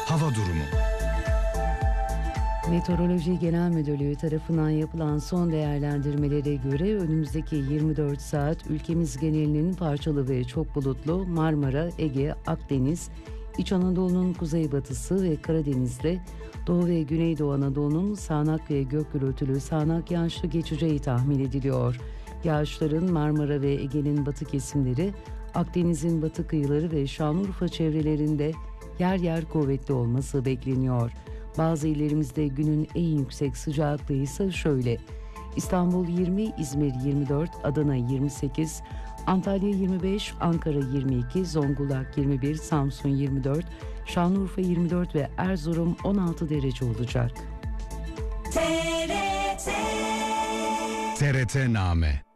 Hava durumu. Meteoroloji Genel Müdürlüğü tarafından yapılan son değerlendirmelere göre önümüzdeki 24 saat ülkemiz genelinin parçalı ve çok bulutlu Marmara, Ege, Akdeniz, İç Anadolu'nun kuzeybatısı ve Karadeniz'de, Doğu ve Güneydoğu Anadolu'nun sağanak ve gök gürültülü sağanak yağışlı geçeceği tahmin ediliyor. Yağışların Marmara ve Ege'nin batı kesimleri, Akdeniz'in batı kıyıları ve Şanlıurfa çevrelerinde yer yer kuvvetli olması bekleniyor. Bazı illerimizde günün en yüksek sıcaklığı ise şöyle: İstanbul 20, İzmir 24, Adana 28, Antalya 25, Ankara 22, Zonguldak 21, Samsun 24, Şanlıurfa 24 ve Erzurum 16 derece olacak. TRT Name.